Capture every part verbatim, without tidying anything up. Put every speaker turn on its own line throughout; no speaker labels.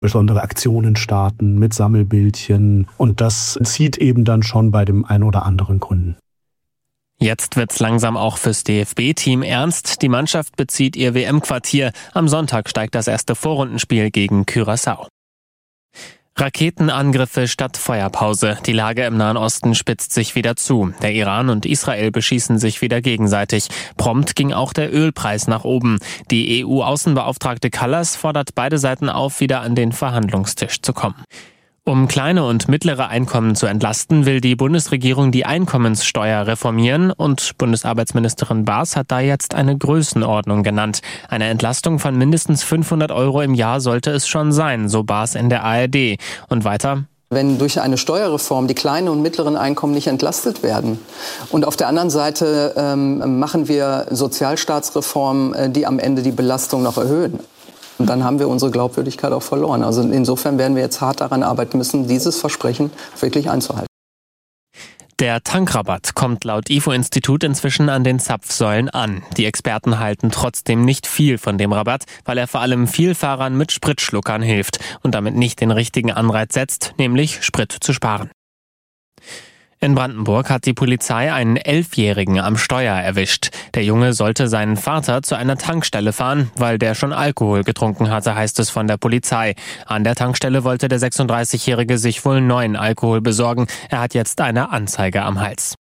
besondere Aktionen starten mit Sammelbildchen. Und das zieht eben dann schon bei dem einen oder anderen Kunden.
Jetzt wird's langsam auch fürs D F B-Team ernst. Die Mannschaft bezieht ihr W M-Quartier. Am Sonntag steigt das erste Vorrundenspiel gegen Curaçao. Raketenangriffe statt Feuerpause. Die Lage im Nahen Osten spitzt sich wieder zu. Der Iran und Israel beschießen sich wieder gegenseitig. Prompt ging auch der Ölpreis nach oben. Die E U-Außenbeauftragte Kallas fordert beide Seiten auf, wieder an den Verhandlungstisch zu kommen. Um kleine und mittlere Einkommen zu entlasten, will die Bundesregierung die Einkommenssteuer reformieren und Bundesarbeitsministerin Baas hat da jetzt eine Größenordnung genannt. Eine Entlastung von mindestens fünfhundert Euro im Jahr sollte es schon sein, so Baas in der A R D. Und weiter:
Wenn durch eine Steuerreform die kleinen und mittleren Einkommen nicht entlastet werden und auf der anderen Seite ähm, machen wir Sozialstaatsreformen, die am Ende die Belastung noch erhöhen, und dann haben wir unsere Glaubwürdigkeit auch verloren. Also insofern werden wir jetzt hart daran arbeiten müssen, dieses Versprechen wirklich einzuhalten.
Der Tankrabatt kommt laut I F O-Institut inzwischen an den Zapfsäulen an. Die Experten halten trotzdem nicht viel von dem Rabatt, weil er vor allem Vielfahrern mit Spritschluckern hilft und damit nicht den richtigen Anreiz setzt, nämlich Sprit zu sparen. In Brandenburg hat die Polizei einen Elfjährigen am Steuer erwischt. Der Junge sollte seinen Vater zu einer Tankstelle fahren, weil der schon Alkohol getrunken hatte, heißt es von der Polizei. An der Tankstelle wollte der sechsunddreißigjährige sich wohl neuen Alkohol besorgen. Er hat jetzt eine Anzeige am Hals.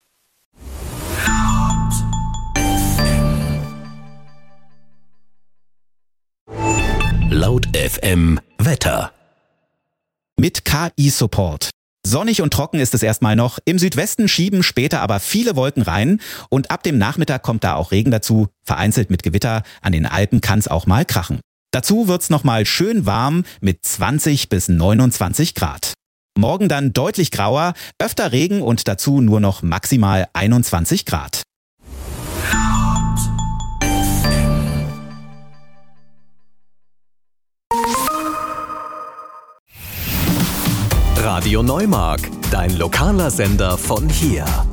Laut F M Wetter.
Mit K I-Support. Sonnig und trocken ist es erstmal noch. Im Südwesten schieben später aber viele Wolken rein und ab dem Nachmittag kommt da auch Regen dazu. Vereinzelt mit Gewitter. An den Alpen kann es auch mal krachen. Dazu wird's nochmal schön warm mit zwanzig bis neunundzwanzig Grad. Morgen dann deutlich grauer, öfter Regen und dazu nur noch maximal einundzwanzig Grad.
Radio Neumark, dein lokaler Sender von hier.